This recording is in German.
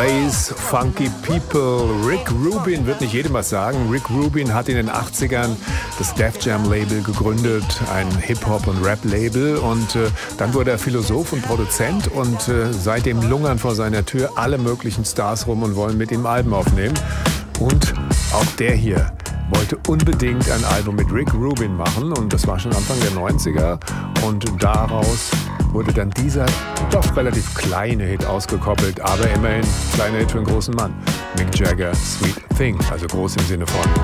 Lace, Funky People. Rick Rubin wird nicht jedem was sagen. Rick Rubin hat in den 80ern das Def Jam Label gegründet, ein Hip-Hop- und Rap-Label. Und dann wurde er Philosoph und Produzent und seitdem lungern vor seiner Tür alle möglichen Stars rum und wollen mit ihm Alben aufnehmen. Und auch der hier wollte unbedingt ein Album mit Rick Rubin machen und das war schon Anfang der 90er und daraus wurde dann dieser doch relativ kleine Hit ausgekoppelt, aber immerhin kleiner Hit für einen großen Mann. Mick Jagger, Sweet Thing, also groß im Sinne von